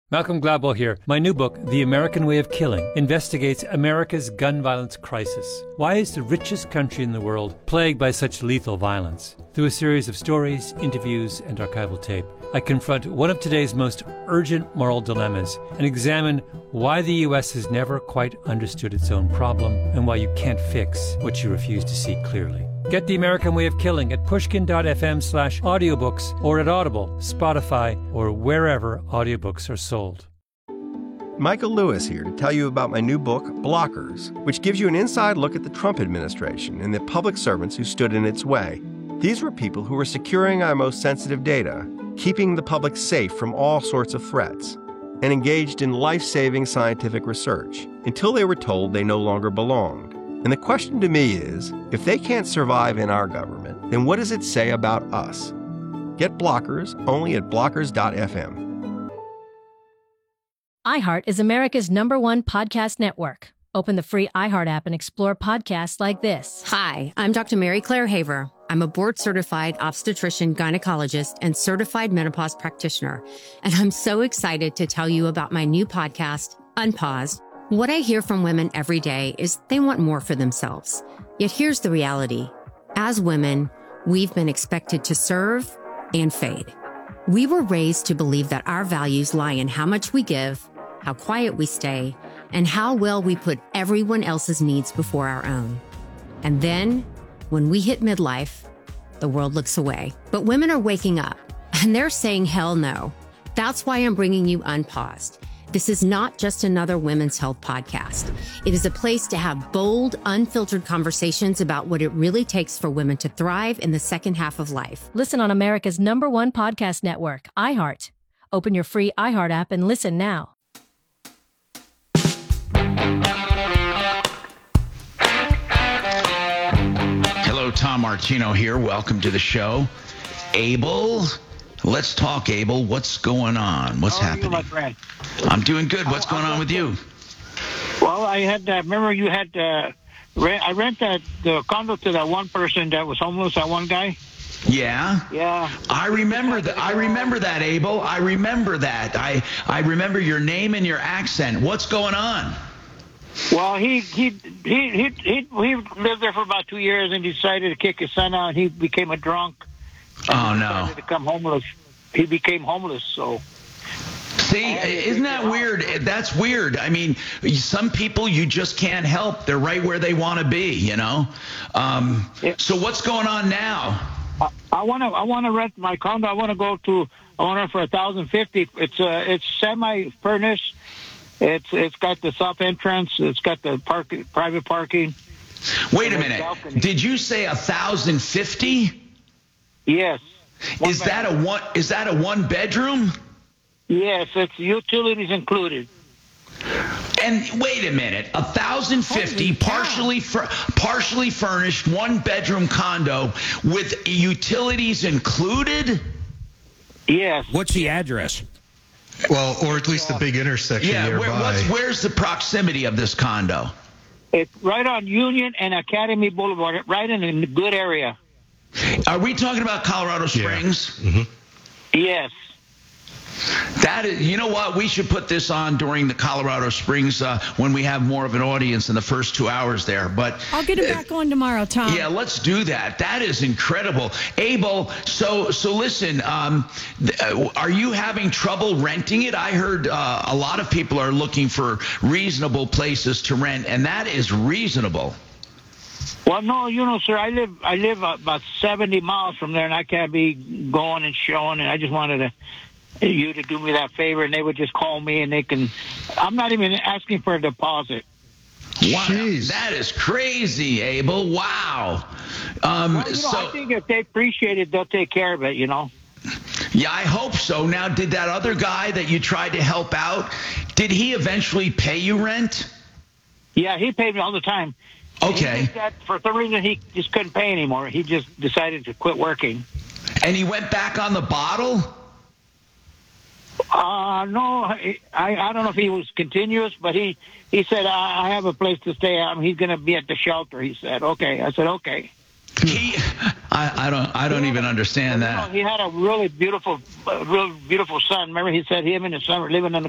Malcolm Gladwell here. My new book, The American Way of Killing, investigates America's gun violence crisis. Why is the richest country in the world plagued by such lethal violence? Through a series of stories, interviews, and archival tape, I confront one of today's most urgent moral dilemmas and examine why the U.S. has never quite understood its own problem and why you can't fix what you refuse to see clearly. Get The American Way of Killing at pushkin.fm/audiobooks or at Audible, Spotify, or wherever audiobooks are sold. Michael Lewis here to tell you about my new book, Blockers, which gives you an inside look at the Trump administration and the public servants who stood in its way. These were people who were securing our most sensitive data, keeping the public safe from all sorts of threats, and engaged in life-saving scientific research until they were told they no longer belonged. And the question to me is, if they can't survive in our government, then what does it say about us? Get Blockers only at blockers.fm. iHeart is America's #1 podcast network. Open the free iHeart app and explore podcasts like this. Hi, I'm Dr. Mary Claire Haver. I'm a board-certified obstetrician, gynecologist, and certified menopause practitioner. And I'm so excited to tell you about my new podcast, Unpaused. What I hear from women every day is they want more for themselves. Yet here's the reality. As women, we've been expected to serve and fade. We were raised to believe that our values lie in how much we give, how quiet we stay, and how well we put everyone else's needs before our own. And then, when we hit midlife, the world looks away. But women are waking up, and they're saying hell no. That's why I'm bringing you Unpaused. This is not just another women's health podcast. It is a place to have bold, unfiltered conversations about what it really takes for women to thrive in the second half of life. Listen on America's #1 podcast network, iHeart. Open your free iHeart app and listen now. Hello, Tom Martino here. Welcome to the show. Abel, let's talk, Abel. What's going on? What's happening? How are you, my friend? I'm doing good. What's going on with you? Well, I had, remember you had, I rent the condo to that one person that was homeless, that one guy. Yeah? Yeah. I remember that. I remember that, Abel. I remember that. I remember your name and your accent. What's going on? Well, he lived there for about 2 years and decided to kick his son out. He became a drunk. Oh, He no. decided to become homeless. He became homeless, so. See, isn't that weird? That's weird. I mean, some people you just can't help. They're right where they want to be, you know? So what's going on now? I want to rent my condo. I want to go to owner for $1,050. It's semi-furnished. It's got the south entrance. It's got the private parking. Wait a minute. Balcony. Did you say $1,050? Yes. Is that a one bedroom? Yes, it's utilities included. And wait a minute, $1,050 partially furnished, one bedroom condo with utilities included? Yes. What's the address? Well, or at least the big intersection nearby. Where's the proximity of this condo? It's right on Union and Academy Boulevard, right in a good area. Are we talking about Colorado Springs? Yeah. Mm-hmm. Yes. That is, you know what? We should put this on during the Colorado Springs when we have more of an audience in the first 2 hours there. But I'll get it back on tomorrow, Tom. Yeah, let's do that. That is incredible. Abel, so listen, are you having trouble renting it? I heard a lot of people are looking for reasonable places to rent, and that is reasonable. Well, no, sir, I live about 70 miles from there, and I can't be going and showing, and I just wanted you to do me that favor, and they would just call me, and I'm not even asking for a deposit. Wow, that is crazy, Abel. Wow. I think if they appreciate it, they'll take care of it, you know. Yeah, I hope so. Now, did that other guy that you tried to help out, did he eventually pay you rent? Yeah, he paid me all the time. Okay. He did that for some reason, he just couldn't pay anymore. He just decided to quit working. And he went back on the bottle? No, I don't know if he was continuous, but he said, I have a place to stay. He's going to be at the shelter. He said, okay. I said, okay. I don't even understand that. He had a really beautiful son. Remember, he said him and his son were living in